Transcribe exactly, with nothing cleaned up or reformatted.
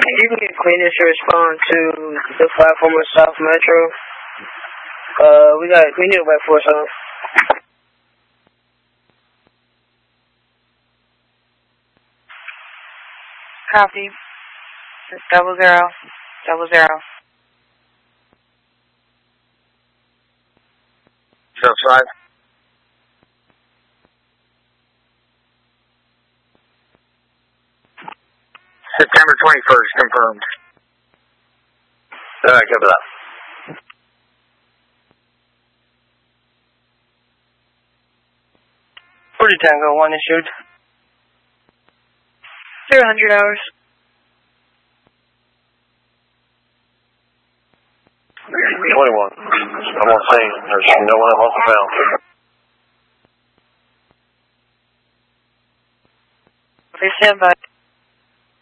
You can get Cleaners to respond to the five former South Metro. Uh, we got, we need a wet force on. Copy. It's double zero, double zero. Outside. September twenty-first, confirmed. All right, cover that. forty Tango, one issued. zero hundred hours. twenty-one. I'm on scene. There's no one else found. Please stand by.